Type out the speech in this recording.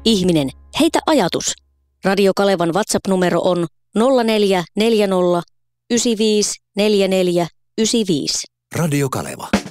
Ihminen, heitä ajatus. Radio Kalevan WhatsApp-numero on 0440 95 44 95. Radio Kaleva.